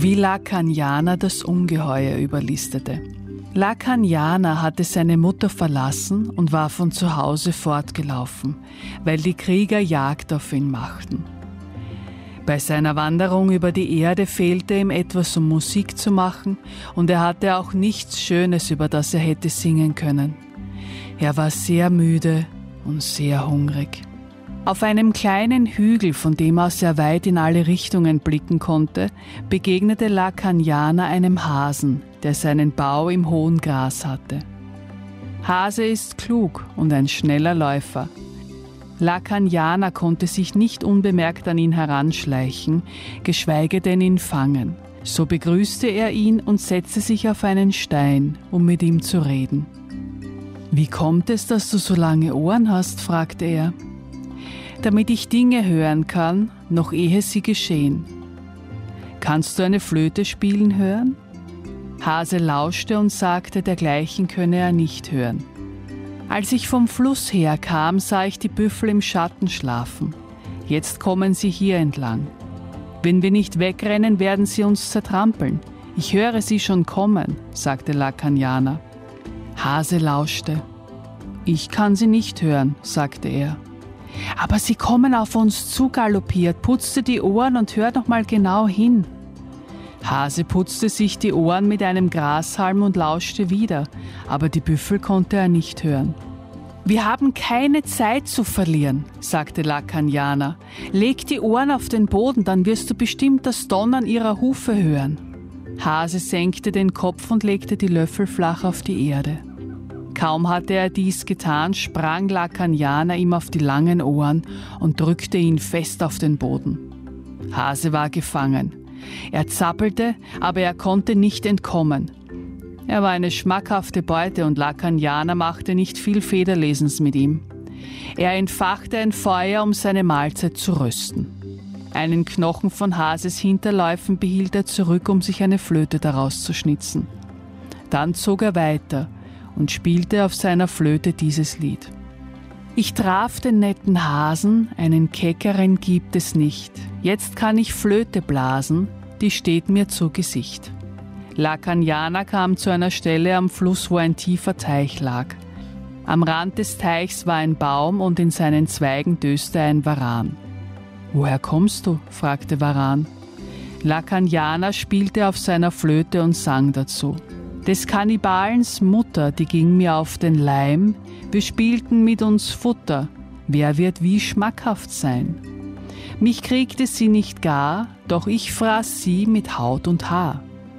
Wie Lacaniana das Ungeheuer überlistete. Lacaniana hatte seine Mutter verlassen und war von zu Hause fortgelaufen, weil die Krieger Jagd auf ihn machten. Bei seiner Wanderung über die Erde fehlte ihm etwas, um Musik zu machen, und er hatte auch nichts Schönes, über das er hätte singen können. Er war sehr müde und sehr hungrig. Auf einem kleinen Hügel, von dem aus er weit in alle Richtungen blicken konnte, begegnete Lacaniana einem Hasen, der seinen Bau im hohen Gras hatte. Hase ist klug und ein schneller Läufer. Lacaniana konnte sich nicht unbemerkt an ihn heranschleichen, geschweige denn ihn fangen. So begrüßte er ihn und setzte sich auf einen Stein, um mit ihm zu reden. »Wie kommt es, dass du so lange Ohren hast?« fragte er. »Damit ich Dinge hören kann, noch ehe sie geschehen.« »Kannst du eine Flöte spielen hören?« Hase lauschte und sagte, dergleichen könne er nicht hören. »Als ich vom Fluss her kam, sah ich die Büffel im Schatten schlafen. Jetzt kommen sie hier entlang. Wenn wir nicht wegrennen, werden sie uns zertrampeln. Ich höre sie schon kommen«, sagte Lacaniana. Hase lauschte. »Ich kann sie nicht hören«, sagte er. »Aber sie kommen auf uns zugaloppiert. Putzte die Ohren und hör noch mal genau hin.« Hase putzte sich die Ohren mit einem Grashalm und lauschte wieder, aber die Büffel konnte er nicht hören. »Wir haben keine Zeit zu verlieren«, sagte Lacaniana. »Leg die Ohren auf den Boden, dann wirst du bestimmt das Donnern ihrer Hufe hören.« Hase senkte den Kopf und legte die Löffel flach auf die Erde. Kaum hatte er dies getan, sprang Lacaniana ihm auf die langen Ohren und drückte ihn fest auf den Boden. Hase war gefangen. Er zappelte, aber er konnte nicht entkommen. Er war eine schmackhafte Beute und Lacaniana machte nicht viel Federlesens mit ihm. Er entfachte ein Feuer, um seine Mahlzeit zu rösten. Einen Knochen von Hases Hinterläufen behielt er zurück, um sich eine Flöte daraus zu schnitzen. Dann zog er weiter und spielte auf seiner Flöte dieses Lied. »Ich traf den netten Hasen, einen Keckeren gibt es nicht. Jetzt kann ich Flöte blasen, die steht mir zu Gesicht.« Lacaniana kam zu einer Stelle am Fluss, wo ein tiefer Teich lag. Am Rand des Teichs war ein Baum und in seinen Zweigen döste ein Varan. »Woher kommst du?« fragte Varan. Lacaniana spielte auf seiner Flöte und sang dazu. »Des Kannibalens Mutter, die ging mir auf den Leim, wir spielten mit uns Futter, wer wird wie schmackhaft sein? Mich kriegte sie nicht gar, doch ich fraß sie mit Haut und Haar.«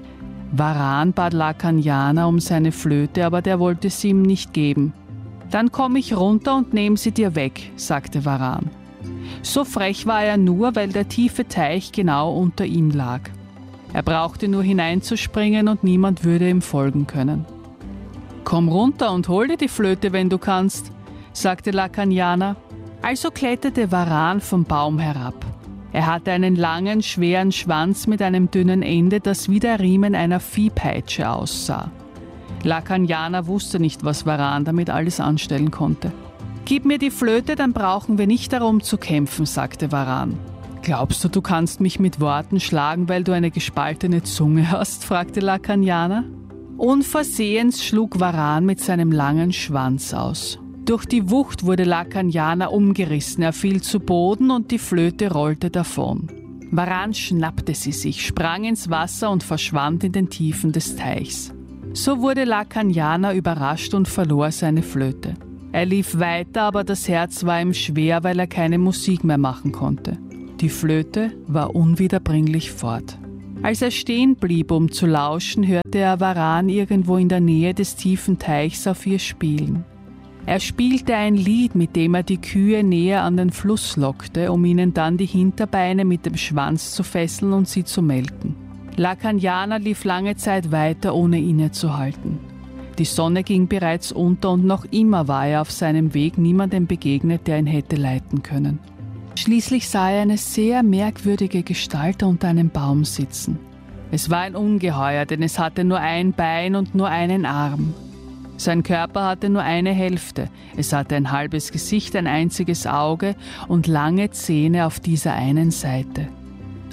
Varan bat Lacaniana um seine Flöte, aber der wollte sie ihm nicht geben. »Dann komm ich runter und nehm sie dir weg«, sagte Varan. So frech war er nur, weil der tiefe Teich genau unter ihm lag. Er brauchte nur hineinzuspringen und niemand würde ihm folgen können. »Komm runter und hol dir die Flöte, wenn du kannst«, sagte Lacaniana. Also kletterte Varan vom Baum herab. Er hatte einen langen, schweren Schwanz mit einem dünnen Ende, das wie der Riemen einer Viehpeitsche aussah. Lacaniana wusste nicht, was Varan damit alles anstellen konnte. »Gib mir die Flöte, dann brauchen wir nicht darum zu kämpfen«, sagte Varan. »Glaubst du, du kannst mich mit Worten schlagen, weil du eine gespaltene Zunge hast?«, fragte Lacaniana. Unversehens schlug Varan mit seinem langen Schwanz aus. Durch die Wucht wurde Lacaniana umgerissen, er fiel zu Boden und die Flöte rollte davon. Varan schnappte sie sich, sprang ins Wasser und verschwand in den Tiefen des Teichs. So wurde Lacaniana überrascht und verlor seine Flöte. Er lief weiter, aber das Herz war ihm schwer, weil er keine Musik mehr machen konnte. Die Flöte war unwiederbringlich fort. Als er stehen blieb, um zu lauschen, hörte er Varan irgendwo in der Nähe des tiefen Teichs auf ihr spielen. Er spielte ein Lied, mit dem er die Kühe näher an den Fluss lockte, um ihnen dann die Hinterbeine mit dem Schwanz zu fesseln und sie zu melken. Lacaniana lief lange Zeit weiter, ohne innezuhalten. Die Sonne ging bereits unter und noch immer war er auf seinem Weg niemandem begegnet, der ihn hätte leiten können. Schließlich sah er eine sehr merkwürdige Gestalt unter einem Baum sitzen. Es war ein Ungeheuer, denn es hatte nur ein Bein und nur einen Arm. Sein Körper hatte nur eine Hälfte. Es hatte ein halbes Gesicht, ein einziges Auge und lange Zähne auf dieser einen Seite.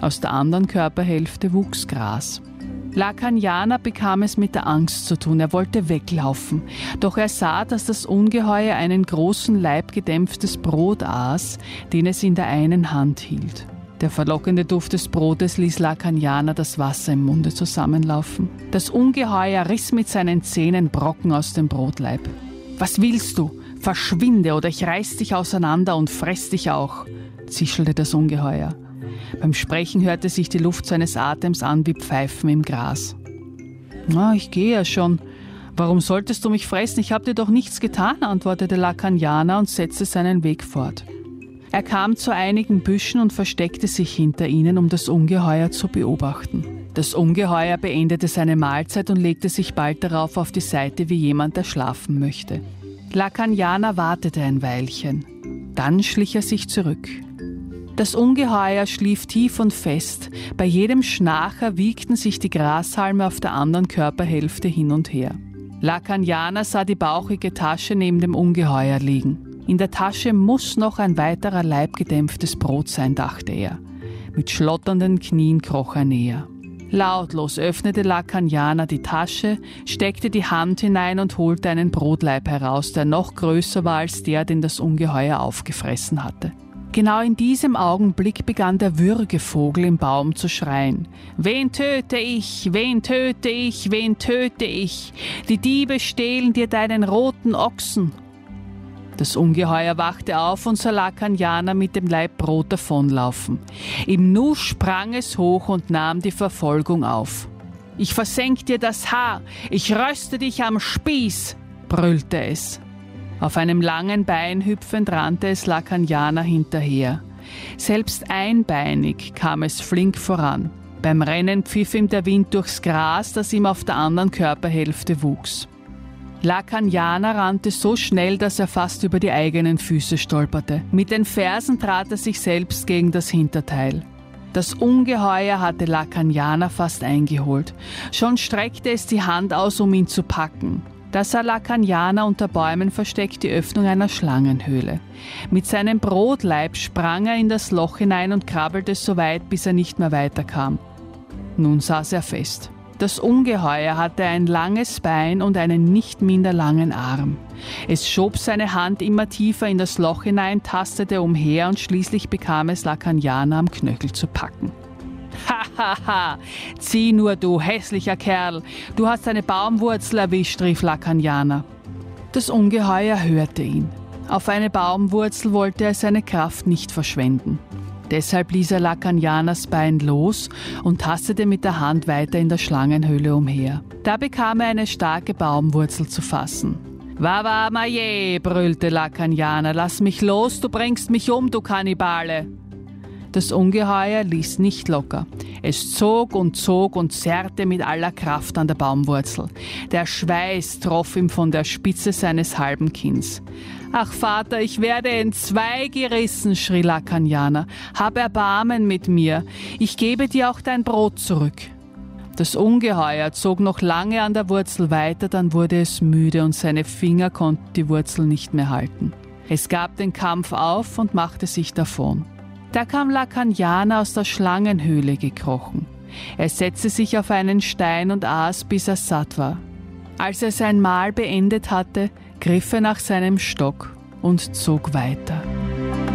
Aus der anderen Körperhälfte wuchs Gras. Lakanyana bekam es mit der Angst zu tun. Er wollte weglaufen. Doch er sah, dass das Ungeheuer einen großen Laib gedämpftes Brot aß, den es in der einen Hand hielt. Der verlockende Duft des Brotes ließ Lakanyana das Wasser im Munde zusammenlaufen. Das Ungeheuer riss mit seinen Zähnen Brocken aus dem Brotleib. »Was willst du? Verschwinde, oder ich reiß dich auseinander und fress dich auch«, zischelte das Ungeheuer. Beim Sprechen hörte sich die Luft seines Atems an wie Pfeifen im Gras. »Na, ich gehe ja schon. Warum solltest du mich fressen? Ich habe dir doch nichts getan«, antwortete Lakanyana und setzte seinen Weg fort. Er kam zu einigen Büschen und versteckte sich hinter ihnen, um das Ungeheuer zu beobachten. Das Ungeheuer beendete seine Mahlzeit und legte sich bald darauf auf die Seite wie jemand, der schlafen möchte. Lakanyana wartete ein Weilchen. Dann schlich er sich zurück. Das Ungeheuer schlief tief und fest. Bei jedem Schnarcher wiegten sich die Grashalme auf der anderen Körperhälfte hin und her. Lakanyana sah die bauchige Tasche neben dem Ungeheuer liegen. In der Tasche muss noch ein weiterer Laib gedämpftes Brot sein, dachte er. Mit schlotternden Knien kroch er näher. Lautlos öffnete Lakanyana die Tasche, steckte die Hand hinein und holte einen Brotlaib heraus, der noch größer war als der, den das Ungeheuer aufgefressen hatte. Genau in diesem Augenblick begann der Würgevogel im Baum zu schreien. »Wen töte ich? Wen töte ich? Wen töte ich? Die Diebe stehlen dir deinen roten Ochsen!« Das Ungeheuer wachte auf und sah Lakanyana mit dem Laib Brot davonlaufen. Im Nu sprang es hoch und nahm die Verfolgung auf. »Ich versenk dir das Haar! Ich röste dich am Spieß!« brüllte es. Auf einem langen Bein hüpfend rannte es Lakanyana hinterher. Selbst einbeinig kam es flink voran. Beim Rennen pfiff ihm der Wind durchs Gras, das ihm auf der anderen Körperhälfte wuchs. Lakanyana rannte so schnell, dass er fast über die eigenen Füße stolperte. Mit den Fersen trat er sich selbst gegen das Hinterteil. Das Ungeheuer hatte Lakanyana fast eingeholt. Schon streckte es die Hand aus, um ihn zu packen. Da sah Lakanyana unter Bäumen versteckt die Öffnung einer Schlangenhöhle. Mit seinem Brotleib sprang er in das Loch hinein und krabbelte so weit, bis er nicht mehr weiterkam. Nun saß er fest. Das Ungeheuer hatte ein langes Bein und einen nicht minder langen Arm. Es schob seine Hand immer tiefer in das Loch hinein, tastete umher und schließlich bekam es Lakanyana am Knöchel zu packen. »Ha, zieh nur, du hässlicher Kerl! Du hast eine Baumwurzel erwischt«, rief Lakanyana. Das Ungeheuer hörte ihn. Auf eine Baumwurzel wollte er seine Kraft nicht verschwenden. Deshalb ließ er Lakanyanas Bein los und tastete mit der Hand weiter in der Schlangenhöhle umher. Da bekam er eine starke Baumwurzel zu fassen. »Wawa Maje«, brüllte Lakanyana, »lass mich los, du bringst mich um, du Kannibale!« Das Ungeheuer ließ nicht locker. Es zog und zerrte mit aller Kraft an der Baumwurzel. Der Schweiß troff ihm von der Spitze seines halben Kinns. »Ach Vater, ich werde entzwei gerissen«, schrie Lakanyana. »Hab Erbarmen mit mir. Ich gebe dir auch dein Brot zurück.« Das Ungeheuer zog noch lange an der Wurzel weiter, dann wurde es müde und seine Finger konnten die Wurzel nicht mehr halten. Es gab den Kampf auf und machte sich davon. Da kam Lakanyana aus der Schlangenhöhle gekrochen. Er setzte sich auf einen Stein und aß, bis er satt war. Als er sein Mahl beendet hatte, griff er nach seinem Stock und zog weiter.